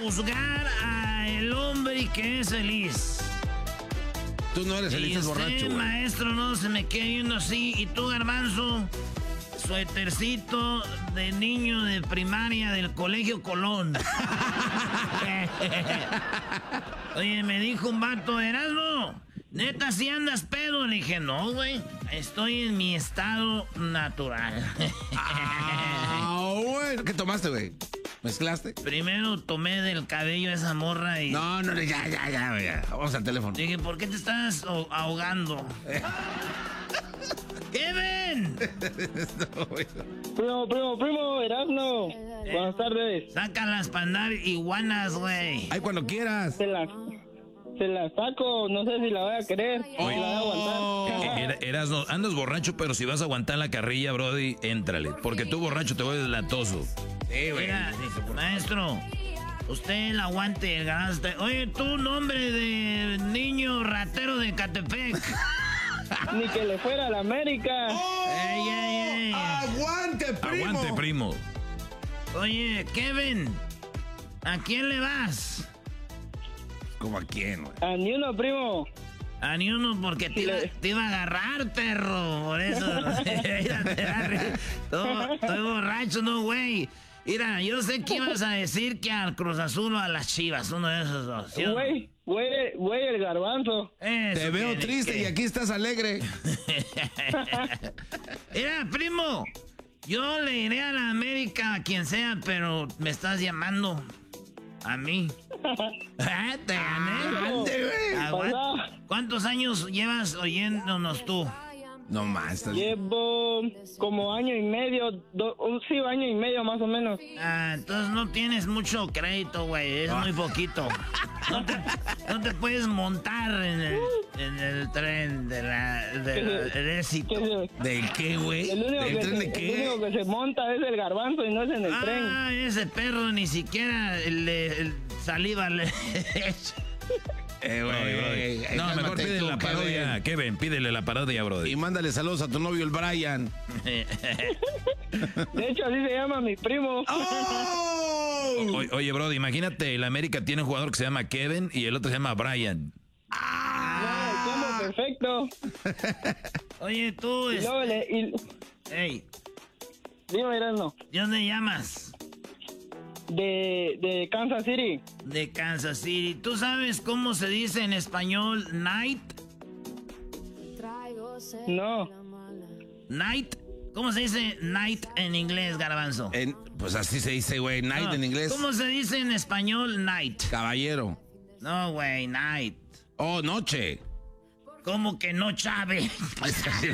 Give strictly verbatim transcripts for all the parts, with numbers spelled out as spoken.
juzgar al hombre que es feliz. Tú no eres feliz, es borracho, güey. Maestro, no se me quede viendo así. Y tú, Garbanzo, suétercito de niño de primaria del Colegio Colón. Oye, me dijo un vato, Erasmo, neta, si andas pedo. Le dije, no, güey, estoy en mi estado natural. Ah, bueno. ¿Qué tomaste, güey? ¿Mezclaste? Primero tomé del cabello a esa morra y... No, no, ya, ya, ya, ya. Vamos al teléfono. Dije, ¿por qué te estás ahogando? ¡Kevin! No, güey. Primo, primo, primo, Erasmo. Eh, Buenas tardes. Sácalas para andar iguanas, güey. Ay, cuando quieras. Se las, se las saco, no sé si la voy a querer. Oh. Si la voy a aguantar. Era, eras, no, andas borracho, pero si vas a aguantar la carrilla, Brody, éntrale. Porque tú borracho te vuelves latoso. Sí, güey. Mira, maestro, usted el aguante, el ganaste. Oye, tú, nombre de niño ratero de Catepec. Ni que le fuera a la América. ¡Oh! Ey, ey, ey. ¡Aguante, primo! Aguante, primo. Oye, Kevin, ¿a quién le vas? ¿Cómo a quién, güey? A ni uno, primo. A ni uno porque te iba, te iba a agarrar, perro. Por eso. Mira, te da- todo- estoy borracho, no, güey. Mira, yo sé que ibas a decir que al Cruz Azul o a las Chivas, uno de esos dos. ¿Sí o no? Güey, güey, güey, el Garbanzo. Eso Te veo quiere triste que- y aquí estás alegre. Mira, primo, yo le iré a la América a quien sea, pero me estás llamando a mí. Ah, te gané. Ande, güey. Aguanta. ¿Cuántos años llevas oyéndonos tú? No más. Estás... Llevo como año y medio, do, un, sí, año y medio más o menos. Ah, entonces no tienes mucho crédito, güey, es muy poquito. No te, no te puedes montar en el, en el tren de la, de la- del éxito. Que se- ¿Del qué, güey? El único, ¿Del que tren se, de el qué? único que se monta es el Garbanzo y no es en el tren. Ah, ese perro ni siquiera le, el saliva le Eh, Brody, Brody. güey. No, mejor cálmate pídele tú, la parodia. Kevin, pídele la parodia, Brody. Y mándale saludos a tu novio, el Brian. De hecho, así se llama mi primo. ¡Oh! O- oye, Brody, imagínate, el América tiene un jugador que se llama Kevin y el otro se llama Brian. No, el combo perfecto. Oye, tú, Y es... luego le... Y, Ey, dime, Erasmo. ¿de dónde llamas? De, de Kansas City. De Kansas City. ¿Tú sabes cómo se dice en español night? No. Night. ¿Cómo se dice night en inglés, Garbanzo? En- pues así se dice, güey. Night No, en inglés. ¿cómo se dice en español night? Caballero. No, güey, night. Oh, noche. ¿Cómo que no, Chávez? ¿Cómo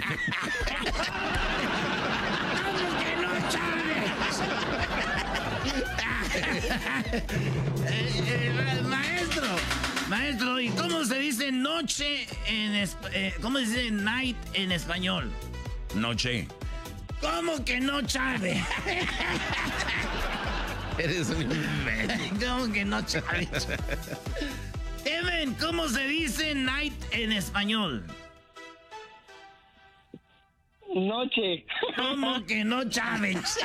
que no, Chávez? Eh, eh, maestro, maestro, ¿y cómo se dice noche en esp- eh, cómo se dice night en español? Noche. ¿Cómo que no, Chávez? Eres un imbécil. ¿Cómo que no, Chávez? Evan, ¿cómo se dice night en español? Noche. ¿Cómo que no, Chávez?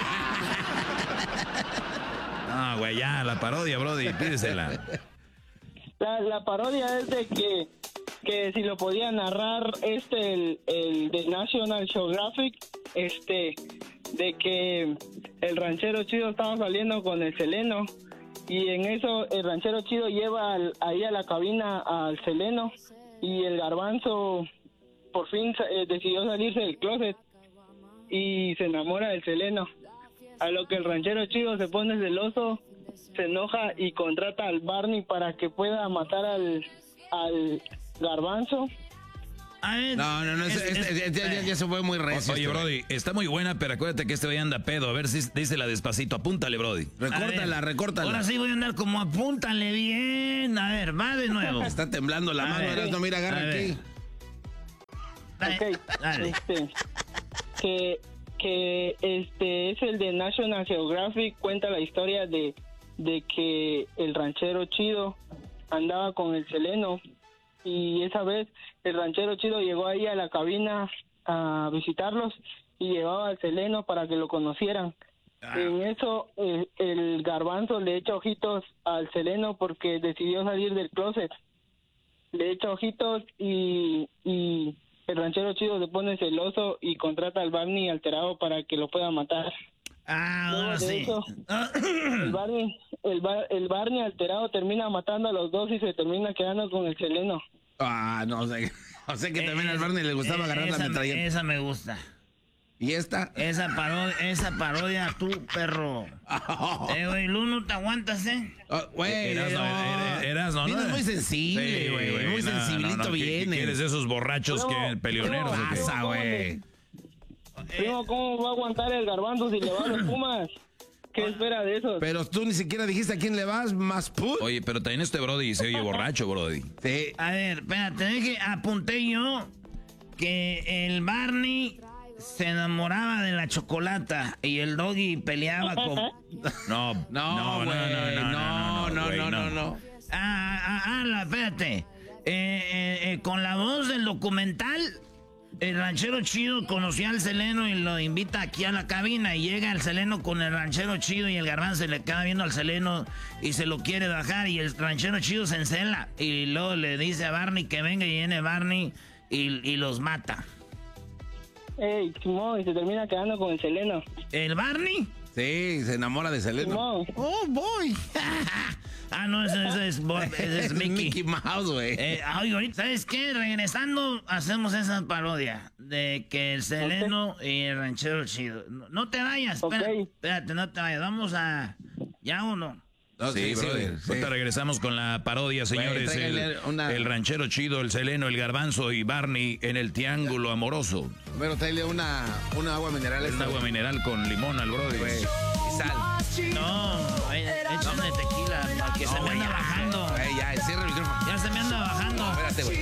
Ah, güey, ya, la parodia, Brody, pídesela. La, la parodia es de que, que si lo podía narrar este, el, el de National Geographic, este, de que el ranchero chido estaba saliendo con el Seleno y en eso el ranchero chido lleva al- ahí a la cabina al Seleno y el Garbanzo por fin eh, decidió salirse del closet y se enamora del Seleno. A lo que el ranchero chido se pone celoso, se enoja y contrata al Barney para que pueda matar al, al Garbanzo. A ver, No, no, no. es- es- es- es- es- ya, ya- ya se fue muy recio. Oye, este, Brody, está muy buena, pero acuérdate que este güey anda pedo. A ver si dísela despacito. Apúntale, Brody. Recórtala, A ver, recórtala. Ahora sí voy a andar como apúntale bien. A ver, va de nuevo. Está temblando la A mano. ver. Erasmo, mira, A agarra ver. aquí. Dale, Ok, dale. este, que, que este es el de National Geographic, cuenta la historia de, de que el ranchero chido andaba con el Seleno y esa vez el ranchero chido llegó ahí a la cabina a visitarlos y llevaba al Seleno para que lo conocieran En eso el, el garbanzo le echa ojitos al Seleno porque decidió salir del closet. Le echa ojitos y, y el ranchero chido se pone celoso y contrata al Barney alterado para que lo pueda matar. Ah, Luego ahora de sí. eso, el Barney, el, Bar- el Barney alterado termina matando a los dos y se termina quedando con el Seleno. Ah, no, o sea, o sea que también Eh, al Barney le gustaba eh, agarrar la esa, metralleta. esa me gusta. ¿Y esta? Esa parodia, esa parodia tú, perro. Eh, güey, Lu, no te aguantas, ¿eh? Oh, güey, Eras, no, no. eras, no, Vienes no. muy sensible, Sí, güey. muy no, sensiblito no, no, ¿qué- vienes. ¿Qué quieres de esos borrachos No, que peleoneros? no, o qué? Pasa, güey. Primo, ¿cómo va a aguantar el garbanzo si le va a los Pumas? ¿Qué espera de eso? Pero tú ni siquiera dijiste a quién le vas, más put. Oye, pero también este Brody se oye borracho, Brody. Sí. A ver, espérate, es que apunté yo que el Barney se enamoraba de la chocolata y el Doggy peleaba con... No, No, no, no, güey, no, no, no, güey, no, no, no. Ah, ah, ah, la- espérate. Eh, eh, eh, con la voz del documental, el ranchero chido conocía al Seleno y lo invita aquí a la cabina y llega el Seleno con el ranchero chido y el garbanzo se le queda viendo al Seleno y se lo quiere bajar y el ranchero chido se encela y luego le dice a Barney que venga y viene Barney y, y los mata. Ey, Simón, y se termina quedando con el Seleno. ¿El Barney? Sí, se enamora de Seleno. Simón. Oh, boy. Ah, no, ese, ese es, Bo- ese es Mickey. Mickey Mouse, güey. Eh, ay, ahorita, ¿sabes qué? Regresando, hacemos esa parodia de que el Seleno y el ranchero chido. No, no te vayas, Ok. espérate, espérate, no te vayas. Vamos a... ¿Ya o no? No, Sí, sí, Brody. güey, sí. Ahorita regresamos con la parodia, señores. El, tráiganle una- el ranchero chido, el Seleno, el garbanzo y Barney en el triángulo amoroso. Bueno, tráele una, una agua mineral. Un esta, agua mineral con limón al Brody. güey. Y sal. No, eh, échame tequila, porque se me anda bajando. Güey, ya, cierra el micrófono. Ya se me anda bajando. Espérate, güey.